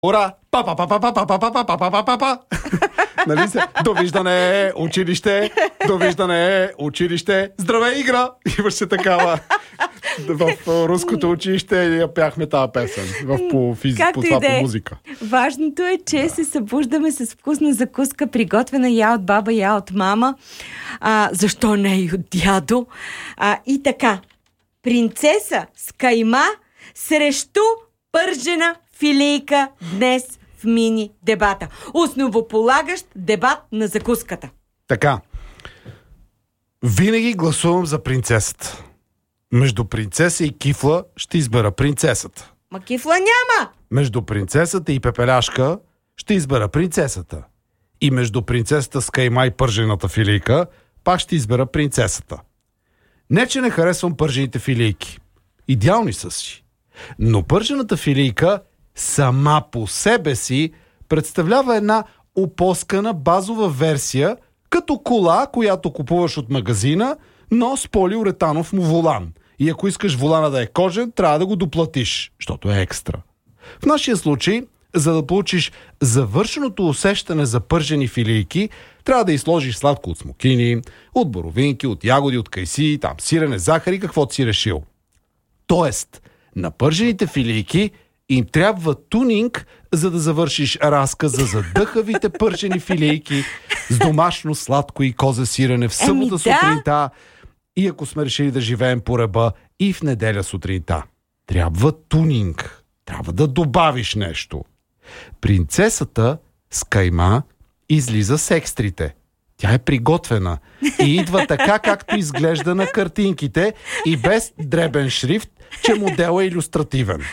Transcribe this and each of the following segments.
Ура! Па-па-па-па-па-па-па-па-па-па-па-па! Нали се? Довиждане, училище! Довиждане, училище! Здравей, игра! Имаше такава. В руското училище я пяхме тази песен. По музика. Важното е, че се събуждаме с вкусна закуска, приготвена я от баба, я от мама. Защо не и от дядо? И така. Принцеса с кайма срещу пържена филийка днес в мини дебата. Основополагащ дебат на закуската. Така. Винаги гласувам за принцесата. Между принцеса и кифла ще избера принцесата. Ма кифла няма! Между принцесата и пепеляшка ще избера принцесата. И между принцесата с кайма и пържената филийка пак ще избера принцесата. Не, че не харесвам пържените филийки. Идеални са си. Но пържената филийка сама по себе си представлява една опоскана базова версия, като кола, която купуваш от магазина, но с полиуретанов му волан. И ако искаш волана да е кожен, трябва да го доплатиш, защото е екстра. В нашия случай, за да получиш завършеното усещане за пържени филийки, трябва да изложиш сладко от смокини, от боровинки, от ягоди, от кайси, там сирене, захар и каквото си решил. Тоест, на пържените филийки им трябва тунинг, за да завършиш разказа за дъхавите пържени филийки с домашно сладко и козе сирене в събота сутринта и ако сме решили да живеем по ръба и в неделя сутринта. Трябва тунинг. Трябва да добавиш нещо. Принцесата с кайма излиза с екстрите. Тя е приготвена и идва така, както изглежда на картинките и без дребен шрифт, че моделът е илюстративен.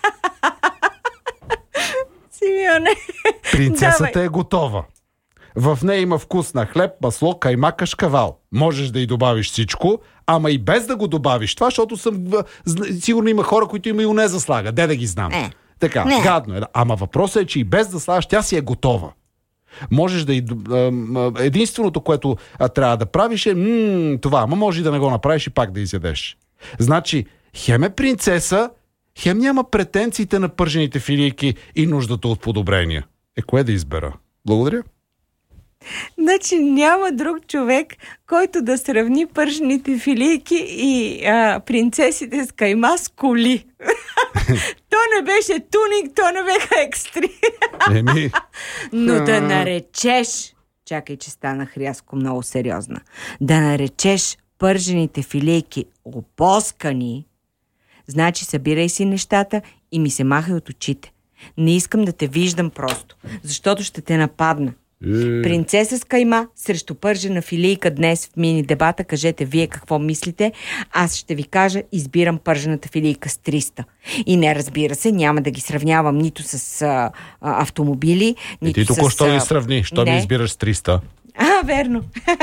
Симеоне. Принцесата е готова. В нея има вкус на хлеб, масло, кайма, кашкавал. Можеш да й добавиш всичко, ама и без да го добавиш. Това, защото сигурно има хора, които и майонеза слага. Де да ги знам. Така, гадно е. Ама въпросът е, че и без да слагаш, тя си е готова. Можеш да единственото, което трябва да правиш е това, ама може и да не го направиш и пак да изядеш. Значи, хем е принцеса, хем няма претенциите на пържените филийки и нуждата от подобрения. Кое да избера? Благодаря. Значи няма друг човек, който да сравни пържените филийки и принцесите с кайма с коли. То не беше тунинг, то не беха екстри. Но да наречеш, чакай, че станах рязко много сериозна, да наречеш пържените филийки опоскани, значи събирай си нещата и ми се махай от очите. Не искам да те виждам просто, защото ще те нападна. Принцеса с кайма срещу пържена филийка днес в мини дебата. Кажете вие какво мислите. Аз ще ви кажа, избирам пържената филийка с 300. И не, разбира се, няма да ги сравнявам нито с автомобили, нито ти току-що ли сравни? Що ми избираш с 300? Верно.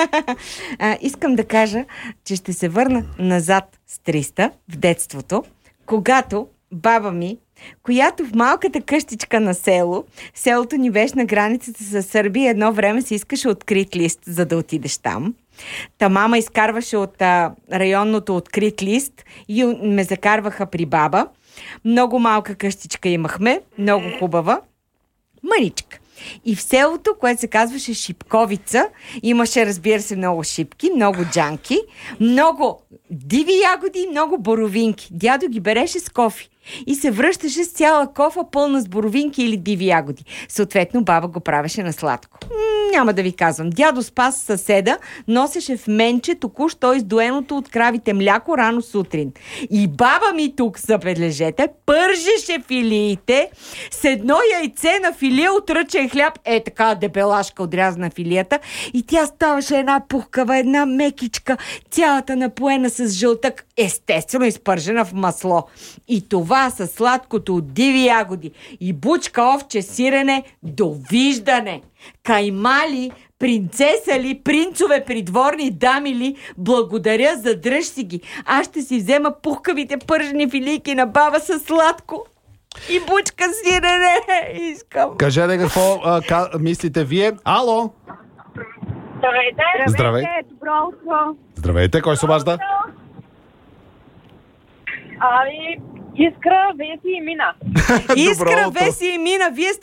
Искам да кажа, че ще се върна назад с 300 в детството, когато баба ми, която в малката къщичка на селото ни беше на границата с Сърбия, едно време се искаше открит лист, за да отидеш там. Та мама изкарваше от районното открит лист и ме закарваха при баба. Много малка къщичка имахме, много хубава, мъничка. И в селото, което се казваше Шипковица, имаше, разбира се, много шипки, много джанки, много диви ягоди и много боровинки. Дядо ги береше с кофи и се връщаше с цяла кофа пълна с боровинки или диви ягоди. Съответно, баба го правеше на сладко. Няма да ви казвам. Дядо Спас съседа носеше в менче току-що издоеното от кравите мляко рано сутрин. И баба ми тук, забележете, пържеше филиите с едно яйце на филия от ръчен хляб. Така дебелашка отрязана филията. И тя ставаше една пухкава, една мекичка, цялата напоена с жълтък, естествено изпържена в масло. И това със сладкото от диви ягоди и бучка овче сирене, довиждане! Кайма ли, принцеса ли, принцове, придворни дами ли, благодаря, задръж си ги. Аз ще си взема пухкавите пържени филийки на баба със сладко и бучка сирене. Искам. Кажете какво мислите вие. Ало! Здравейте! Здравейте! Добро утро! Здравейте, кой се обажда? Ами, Искра, Веси и Мина. Искра, Добро утро. Веси и Мина, вие